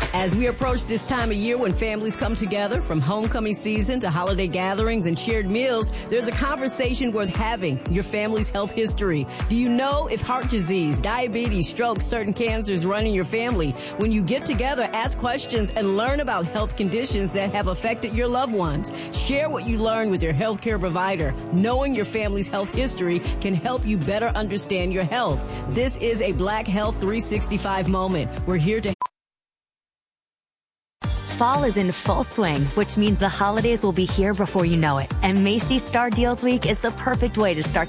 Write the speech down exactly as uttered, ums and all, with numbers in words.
As we approach this time of year when families come together, from homecoming season to holiday gatherings and shared meals, there's a conversation worth having: your family's health history. Do you know if heart disease, diabetes, stroke, certain cancers run in your family? When you get together, ask questions and learn about health conditions that have affected your loved ones. Share what you learned with your healthcare provider. Knowing your family's health history can help you better understand your health. This is a Black Health three sixty-five moment. We're here to Fall is in full swing, which means the holidays will be here before you know it. And Macy's Star Deals Week is the perfect way to start